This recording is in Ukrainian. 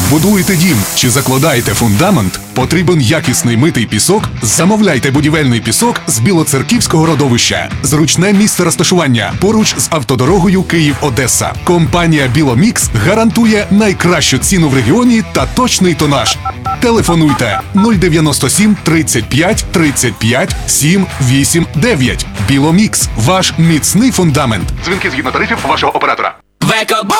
Будуєте дім чи закладаєте фундамент? Потрібен якісний митий пісок? Замовляйте будівельний пісок з Білоцерківського родовища. Зручне місце розташування поруч з автодорогою Київ-Одеса. Компанія «Біломікс» гарантує найкращу ціну в регіоні та точний тонаж. Телефонуйте 097 35 35 789. «Біломікс» – ваш міцний фундамент. Дзвінки згідно тарифів вашого оператора.